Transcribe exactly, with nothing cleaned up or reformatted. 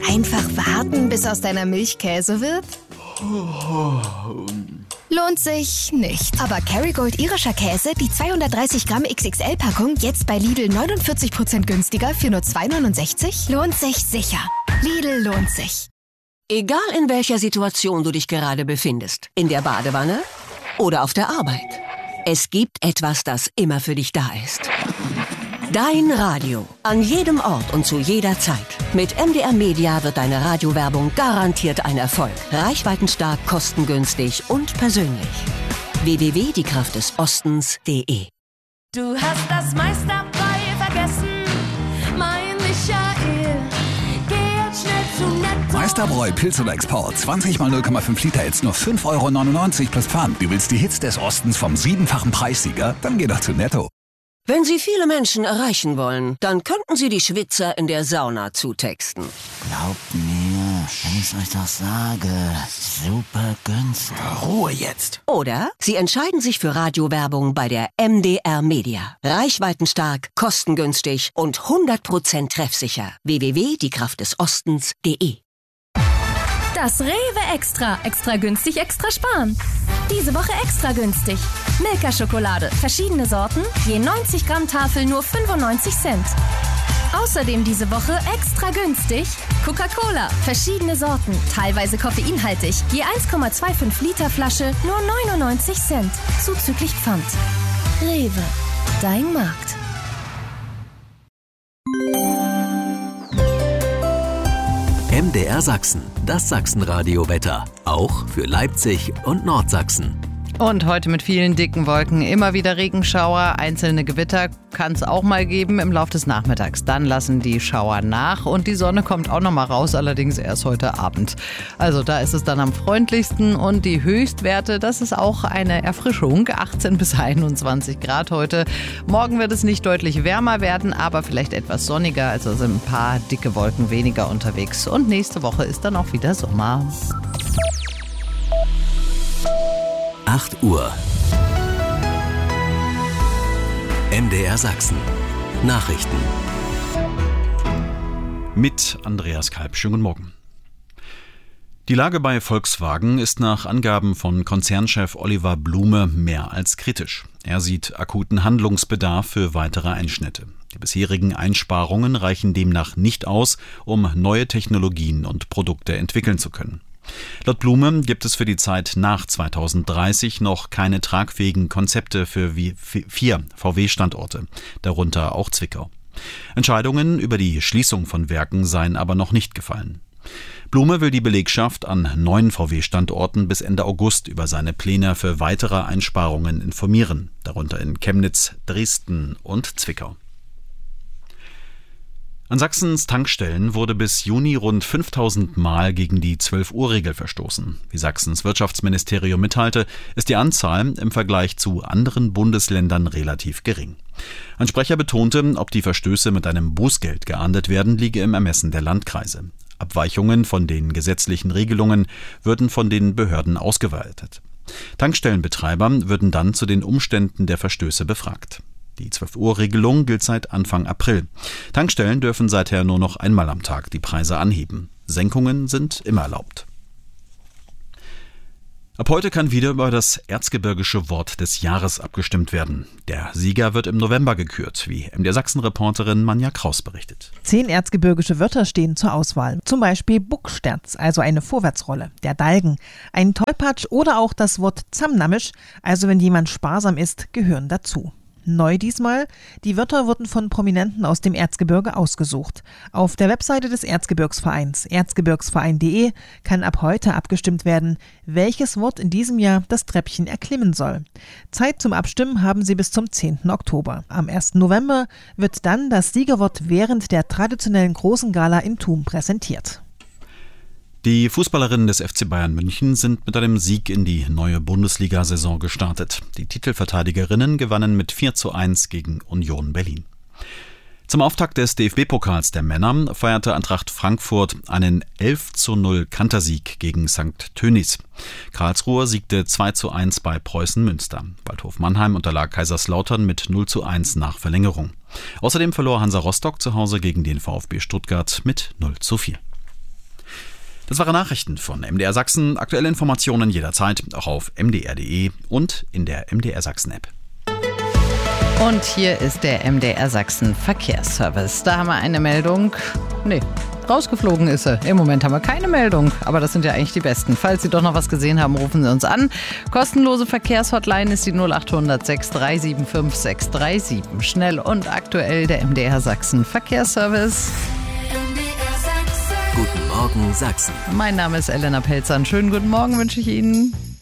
Einfach warten, bis aus deiner Milch Käse wird? Lohnt sich nicht. Aber Kerrygold irischer Käse, die zweihundertdreißig Gramm X X L-Packung, jetzt bei Lidl neunundvierzig Prozent günstiger für nur zwei neunundsechzig? Lohnt sich sicher. Lidl lohnt sich. Egal in welcher Situation du dich gerade befindest, in der Badewanne oder auf der Arbeit, es gibt etwas, das immer für dich da ist. Dein Radio. An jedem Ort und zu jeder Zeit. Mit M D R Media wird deine Radiowerbung garantiert ein Erfolg. Reichweitenstark, kostengünstig und persönlich. w w w punkt die kraft des ostens punkt de. Du hast das meiste dabei vergessen, mein Michael. Geh jetzt schnell zu Netto. Meisterbräu Pilz oder Export. zwanzig mal null Komma fünf Liter, jetzt nur fünf Euro neunundneunzig plus Pfand. Du willst die Hits des Ostens vom siebenfachen Preissieger? Dann geh doch zu Netto. Wenn Sie viele Menschen erreichen wollen, dann könnten Sie die Schwitzer in der Sauna zutexten. Glaubt mir, wenn ich euch das sage, super günstig. Ruhe jetzt. Oder Sie entscheiden sich für Radiowerbung bei der M D R Media. Reichweitenstark, kostengünstig und hundert Prozent treffsicher. w w w punkt die kraft des ostens punkt de. Das Rewe Extra. Extra günstig, extra sparen. Diese Woche extra günstig. Milka-Schokolade. Verschiedene Sorten. Je neunzig Gramm Tafel nur fünfundneunzig Cent. Außerdem diese Woche extra günstig. Coca-Cola. Verschiedene Sorten. Teilweise koffeinhaltig. Je eins Komma fünfundzwanzig Liter Flasche nur neunundneunzig Cent. Zuzüglich Pfand. Rewe. Dein Markt. M D R Sachsen, das Sachsenradio-Wetter. Auch für Leipzig und Nordsachsen. Und heute mit vielen dicken Wolken, immer wieder Regenschauer, einzelne Gewitter kann es auch mal geben im Laufe des Nachmittags. Dann lassen die Schauer nach und die Sonne kommt auch noch mal raus, allerdings erst heute Abend. Also da ist es dann am freundlichsten und die Höchstwerte, das ist auch eine Erfrischung, achtzehn bis einundzwanzig Grad heute. Morgen wird es nicht deutlich wärmer werden, aber vielleicht etwas sonniger, also sind ein paar dicke Wolken weniger unterwegs. Und nächste Woche ist dann auch wieder Sommer. acht Uhr. M D R Sachsen. Nachrichten. Mit Andreas Kalb. Schönen guten Morgen. Die Lage bei Volkswagen ist nach Angaben von Konzernchef Oliver Blume mehr als kritisch. Er sieht akuten Handlungsbedarf für weitere Einschnitte. Die bisherigen Einsparungen reichen demnach nicht aus, um neue Technologien und Produkte entwickeln zu können. Laut Blume gibt es für die Zeit nach zweitausenddreißig noch keine tragfähigen Konzepte für vier V W-Standorte, darunter auch Zwickau. Entscheidungen über die Schließung von Werken seien aber noch nicht gefallen. Blume will die Belegschaft an neun V W-Standorten bis Ende August über seine Pläne für weitere Einsparungen informieren, darunter in Chemnitz, Dresden und Zwickau. An Sachsens Tankstellen wurde bis Juni rund fünftausend Mal gegen die zwölf-Uhr-Regel verstoßen. Wie Sachsens Wirtschaftsministerium mitteilte, ist die Anzahl im Vergleich zu anderen Bundesländern relativ gering. Ein Sprecher betonte, ob die Verstöße mit einem Bußgeld geahndet werden, liege im Ermessen der Landkreise. Abweichungen von den gesetzlichen Regelungen würden von den Behörden ausgewertet. Tankstellenbetreiber würden dann zu den Umständen der Verstöße befragt. Die zwölf-Uhr-Regelung gilt seit Anfang April. Tankstellen dürfen seither nur noch einmal am Tag die Preise anheben. Senkungen sind immer erlaubt. Ab heute kann wieder über das erzgebirgische Wort des Jahres abgestimmt werden. Der Sieger wird im November gekürt, wie M D R Sachsen-Reporterin Manja Kraus berichtet. Zehn erzgebirgische Wörter stehen zur Auswahl. Zum Beispiel Bucksterz, also eine Vorwärtsrolle, der Dalgen, ein Tollpatsch oder auch das Wort Zamnamisch, also wenn jemand sparsam ist, gehören dazu. Neu diesmal, die Wörter wurden von Prominenten aus dem Erzgebirge ausgesucht. Auf der Webseite des Erzgebirgsvereins erzgebirgsverein punkt de kann ab heute abgestimmt werden, welches Wort in diesem Jahr das Treppchen erklimmen soll. Zeit zum Abstimmen haben Sie bis zum zehnten Oktober. Am ersten November wird dann das Siegerwort während der traditionellen großen Gala in Thun präsentiert. Die Fußballerinnen des F C Bayern München sind mit einem Sieg in die neue Bundesliga-Saison gestartet. Die Titelverteidigerinnen gewannen mit vier zu eins gegen Union Berlin. Zum Auftakt des D F B-Pokals der Männer feierte Eintracht Frankfurt einen elf zu null Kantersieg gegen Sankt Tönnies. Karlsruhe siegte zwei zu eins bei Preußen Münster. Waldhof Mannheim unterlag Kaiserslautern mit null zu eins nach Verlängerung. Außerdem verlor Hansa Rostock zu Hause gegen den VfB Stuttgart mit null zu vier. Das waren Nachrichten von M D R Sachsen. Aktuelle Informationen jederzeit auch auf m d r punkt d e und in der M D R Sachsen App. Und hier ist der M D R Sachsen Verkehrsservice. Da haben wir eine Meldung. Nee, rausgeflogen ist sie. Im Moment haben wir keine Meldung, aber das sind ja eigentlich die besten. Falls Sie doch noch was gesehen haben, rufen Sie uns an. Kostenlose Verkehrshotline ist die null acht hundert sechs drei sieben fünf sechs drei sieben. Schnell und aktuell der M D R Sachsen Verkehrsservice. Guten Morgen Sachsen. Mein Name ist Elena Pelzer. Einen schönen guten Morgen wünsche ich Ihnen.